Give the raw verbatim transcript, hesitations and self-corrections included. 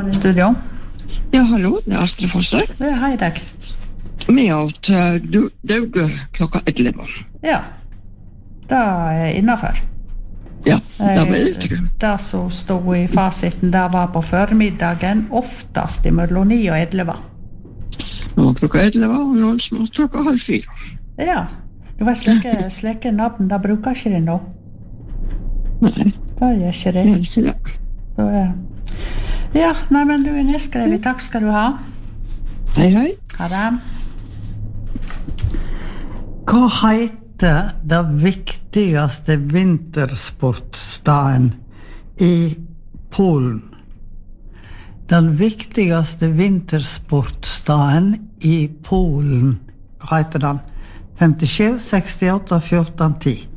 Velkommen i studio. Ja, hallo, det er Astrid Fosse. Ja, hei deg. Vi har til Dauge klokka elleve. Ja, det er innenfor. Ja, det var litt gøy. Det som stod i fasiten, det var på formiddagen, oftest mellom ni og elleve. Nå var klokka elleve, og noen snart klokka halv fire. Ja, det var slike, slike navn, det bruker ikke det nå. Nei. Det er ikke det. Det er ikke det. Så, ja. Ja, nei, men du er nedskrevet. Takk skal du ha. Hei, hei. Ha det. Hva heter det viktigste vintersportstaden i Polen? Den viktigste vintersportstaden i Polen, hva heter den? femtisju, sekstiåtte, fjorten, ti.